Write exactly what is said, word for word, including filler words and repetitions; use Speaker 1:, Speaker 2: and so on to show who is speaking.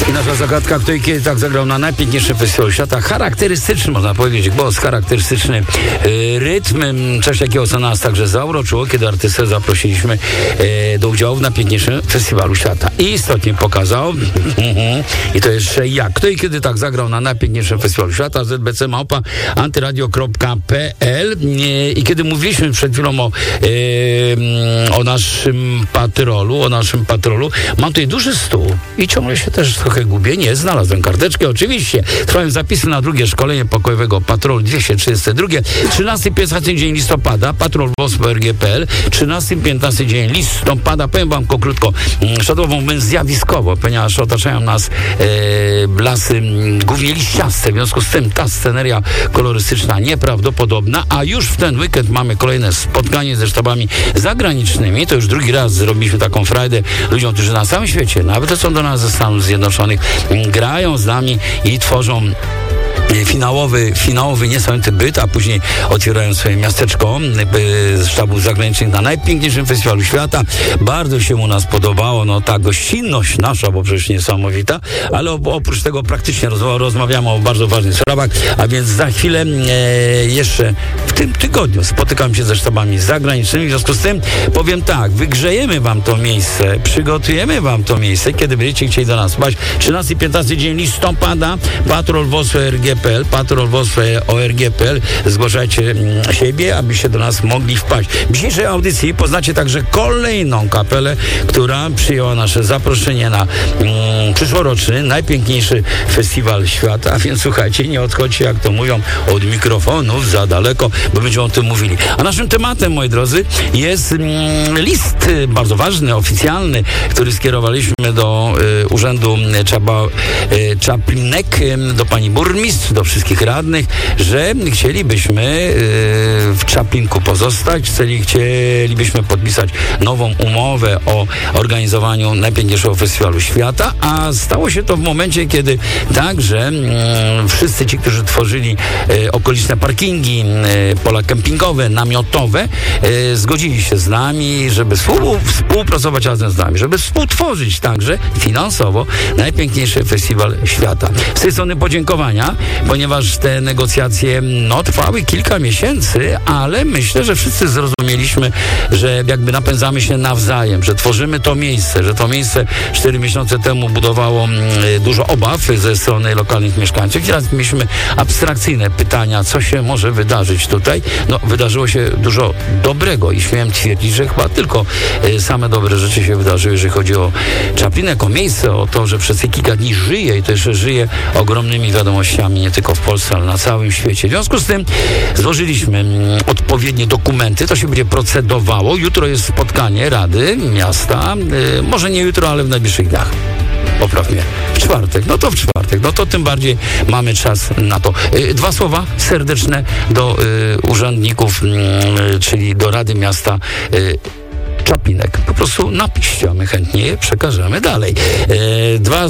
Speaker 1: I nasza zagadka, kto i kiedy tak zagrał na najpiękniejszym festiwalu świata. Charakterystyczny, można powiedzieć, głos, charakterystyczny yy, rytm. Coś takiego, co nas także zauroczyło, kiedy artystę zaprosiliśmy yy, do udziału w najpiękniejszym festiwalu świata. I istotnie pokazał, yy, i to jeszcze jak, kto i kiedy tak zagrał na najpiękniejszym festiwalu świata. Z b c małpa antyradio kropka p l. Yy, I kiedy mówiliśmy przed chwilą o, yy, o naszym patrolu, o naszym patrolu, mam tutaj duży stół i ciągle się też trochę gubię. Nie, znalazłem karteczkę, oczywiście. Trwają zapisy na drugie szkolenie pokojowego patrolu dwieście trzydzieści dwa. trzynasty piętnasty dzień listopada, patrol w o s p o r g kropka p l. trzynasty piętnasty dzień listopada. Powiem wam krótko, szadłową wręcz zjawiskowo, ponieważ otaczają nas e, lasy głównie liściaste. W związku z tym ta sceneria kolorystyczna nieprawdopodobna, a już w ten weekend mamy kolejne spotkanie ze sztabami zagranicznymi. To już drugi raz zrobiliśmy taką frajdę ludziom, którzy na całym świecie, nawet są do nas ze Stanów Zjednoczonych, grają z nami i tworzą finałowy, finałowy niesamowity byt, a później otwierają swoje miasteczko z sztabów zagranicznych na najpiękniejszym festiwalu świata. Bardzo się u nas podobało, no ta gościnność nasza, bo przecież niesamowita, ale oprócz tego praktycznie roz, rozmawiamy o bardzo ważnych sprawach, a więc za chwilę e, jeszcze w tym tygodniu spotykam się ze sztabami zagranicznymi, w związku z tym powiem tak, wygrzejemy wam to miejsce, przygotujemy wam to miejsce, kiedy będziecie chcieli do nas spać. trzynasty piętnasty dzień listopada, patrol w o s p o r g kropka p l, patrol w o s p o r g kropka p l. Zgłaszajcie siebie, abyście do nas mogli wpaść. W dzisiejszej audycji poznacie także kolejną kapelę, która przyjęła nasze zaproszenie na mm, przyszłoroczny, najpiękniejszy festiwal świata. A więc słuchajcie, nie odchodźcie, jak to mówią, od mikrofonów za daleko, bo będziemy o tym mówili. A naszym tematem, moi drodzy, jest mm, list bardzo ważny, oficjalny, który skierowaliśmy do y, Urzędu Czaba, y, Czaplinek, y, do pani burmistrz, do wszystkich radnych, że chcielibyśmy yy, w Czaplinku pozostać, chcieli, chcielibyśmy podpisać nową umowę o organizowaniu najpiękniejszego festiwalu świata, a stało się to w momencie, kiedy także yy, wszyscy ci, którzy tworzyli yy, okoliczne parkingi, yy, pola kempingowe, namiotowe, yy, zgodzili się z nami, żeby współ, współpracować razem z nami, żeby współtworzyć także finansowo najpiękniejszy festiwal świata. Z tej strony podziękowania, ponieważ te negocjacje no, trwały kilka miesięcy, ale myślę, że wszyscy zrozumieliśmy, że jakby napędzamy się nawzajem, że tworzymy to miejsce, że to miejsce cztery miesiące temu budowało mm, dużo obaw ze strony lokalnych mieszkańców. Teraz mieliśmy abstrakcyjne pytania, co się może wydarzyć tutaj. No, wydarzyło się dużo dobrego i śmiem twierdzić, że chyba tylko y, same dobre rzeczy się wydarzyły, jeżeli chodzi o Czaplinek, o miejsce, o to, że przez te kilka dni żyje i to jeszcze żyje ogromnymi wiadomościami, nie tylko w Polsce, ale na całym świecie. W związku z tym złożyliśmy mm, odpowiednie dokumenty, to się będzie procedowało. Jutro jest spotkanie Rady Miasta, yy, może nie jutro, ale w najbliższych dniach. Popraw mnie. W czwartek. No to w czwartek. No to tym bardziej mamy czas na to. Yy, dwa słowa serdeczne do yy, urzędników, yy, czyli do Rady Miasta yy, Czaplinek. Po prostu napiszcie, a my chętnie je przekażemy dalej. Yy, dwa